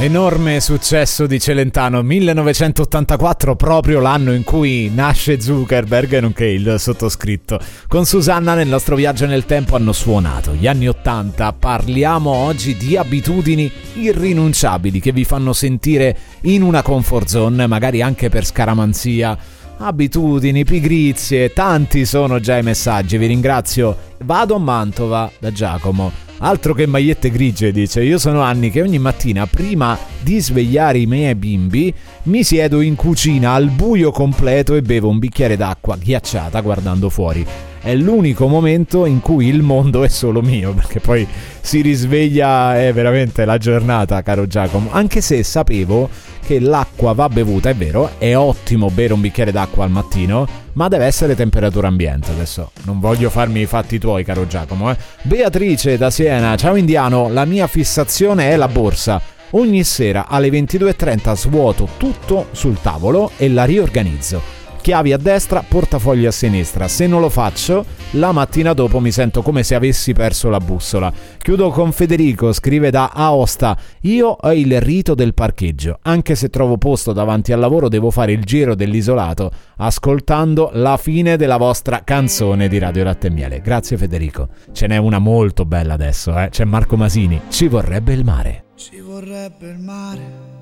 Enorme successo di Celentano, 1984, proprio l'anno in cui nasce Zuckerberg, nonché il sottoscritto. Con Susanna nel nostro viaggio nel tempo hanno suonato gli anni 80. Parliamo oggi di abitudini irrinunciabili che vi fanno sentire in una comfort zone, magari anche per scaramanzia. Abitudini, pigrizie, tanti sono già i messaggi, vi ringrazio. Vado a Mantova da Giacomo. Altro che magliette grigie, dice. Io sono anni che ogni mattina, prima di svegliare i miei bimbi, mi siedo in cucina al buio completo e bevo un bicchiere d'acqua ghiacciata guardando fuori. È l'unico momento in cui il mondo è solo mio, perché poi si risveglia, è veramente la giornata, caro Giacomo. Anche se sapevo che l'acqua va bevuta, è vero, è ottimo bere un bicchiere d'acqua al mattino, ma deve essere temperatura ambiente. Adesso non voglio farmi i fatti tuoi, caro Giacomo. Beatrice da Siena, ciao Indiano, la mia fissazione è la borsa. Ogni sera alle 22:30 svuoto tutto sul tavolo e la riorganizzo. Chiavi a destra, portafoglio a sinistra. Se non lo faccio, la mattina dopo mi sento come se avessi perso la bussola. Chiudo con Federico, scrive da Aosta. Io ho il rito del parcheggio. Anche se trovo posto davanti al lavoro, devo fare il giro dell'isolato ascoltando la fine della vostra canzone di Radio Latte e Miele. Grazie Federico. Ce n'è una molto bella adesso, C'è Marco Masini. Ci vorrebbe il mare. Ci vorrebbe il mare